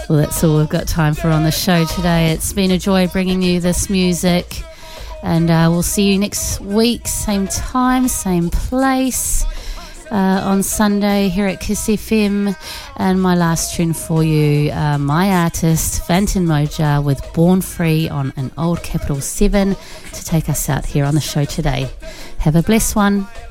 Well, that's all we've got time for on the show today. It's been a joy bringing you this music, and we'll see you next week, same time, same place, on Sunday here at Kiss FM. And my last tune for you, my artist Phantom Moja with Born Free on an old Capital 7 to take us out here on the show today. Have a blessed one.